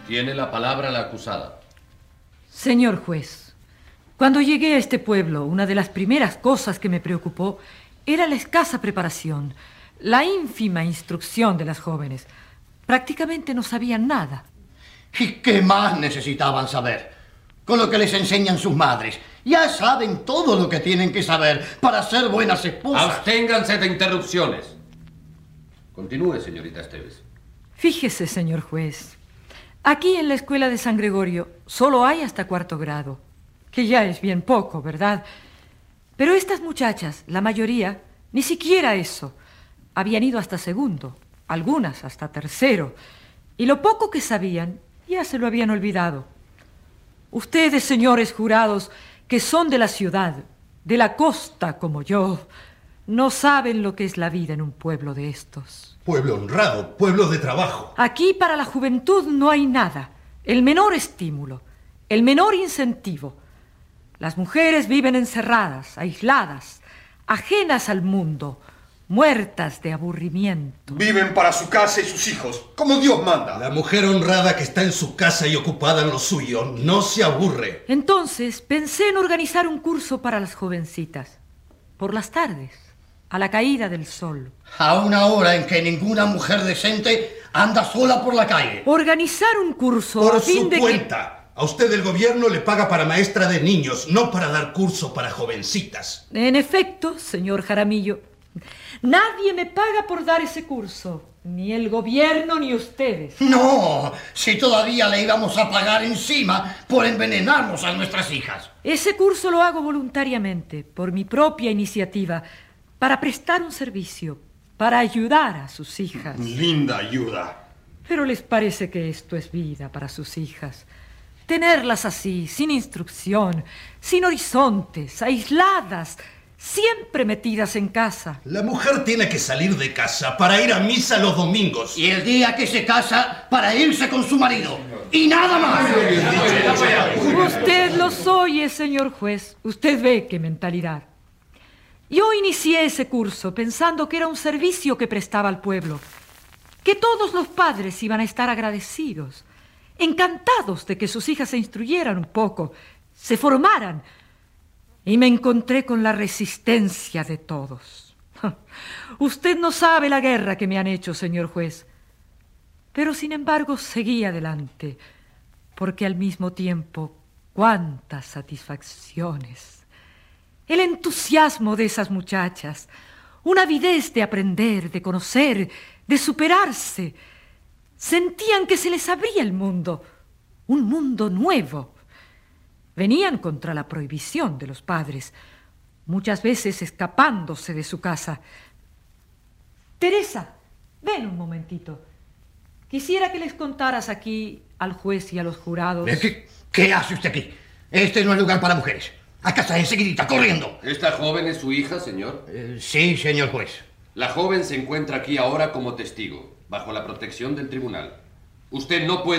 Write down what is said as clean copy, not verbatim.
Tiene la palabra la acusada. Señor juez, cuando llegué a este pueblo, una de las primeras cosas que me preocupó era la escasa preparación, la ínfima instrucción de las jóvenes. Prácticamente no sabían nada. ¿Y qué más necesitaban saber? Con lo que les enseñan sus madres. Ya saben todo lo que tienen que saber para ser buenas esposas. Absténganse de interrupciones. Continúe, señorita Esteves. Fíjese, señor juez, aquí en la escuela de San Gregorio solo hay hasta 4º grado, que ya es bien poco, ¿verdad? Pero estas muchachas, la mayoría, ni siquiera eso. Habían ido hasta 2º, algunas hasta 3º, y lo poco que sabían ya se lo habían olvidado. Ustedes, señores jurados, que son de la ciudad, de la costa como yo, no saben lo que es la vida en un pueblo de estos. Pueblo honrado, pueblo de trabajo. Aquí para la juventud no hay nada, el menor estímulo, el menor incentivo. Las mujeres viven encerradas, aisladas, ajenas al mundo, muertas de aburrimiento. Viven para su casa y sus hijos, como Dios manda. La mujer honrada que está en su casa y ocupada en lo suyo no se aburre. Entonces pensé en organizar un curso para las jovencitas, por las tardes, a la caída del sol. A una hora en que ninguna mujer decente anda sola por la calle. Organizar un curso Por a fin su de cuenta. A usted el gobierno le paga para maestra de niños, no para dar curso para jovencitas. En efecto, señor Jaramillo, nadie me paga por dar ese curso, ni el gobierno ni ustedes. No, si todavía le íbamos a pagar encima por envenenarnos a nuestras hijas. Ese curso lo hago voluntariamente, por mi propia iniciativa, para prestar un servicio, para ayudar a sus hijas. Linda ayuda. Pero les parece que esto es vida para sus hijas. Tenerlas así, sin instrucción, sin horizontes, aisladas, siempre metidas en casa. La mujer tiene que salir de casa para ir a misa los domingos. Y el día que se casa, para irse con su marido. Y nada más. Usted los oye, señor juez. Usted ve qué mentalidad. Yo inicié ese curso pensando que era un servicio que prestaba al pueblo, que todos los padres iban a estar agradecidos, encantados de que sus hijas se instruyeran un poco, se formaran. Y me encontré con la resistencia de todos. Usted no sabe la guerra que me han hecho, señor juez. Pero sin embargo seguí adelante, porque al mismo tiempo, cuántas satisfacciones. El entusiasmo de esas muchachas, una avidez de aprender, de conocer, de superarse. Sentían que se les abría el mundo, un mundo nuevo. Venían contra la prohibición de los padres, muchas veces escapándose de su casa. Teresa, ven un momentito. Quisiera que les contaras aquí al juez y a los jurados. ¿Qué hace usted aquí? Este no es lugar para mujeres. A casa enseguidita, corriendo. ¿Esta joven es su hija, señor? Sí, señor juez. La joven se encuentra aquí ahora como testigo, bajo la protección del tribunal. Usted no puede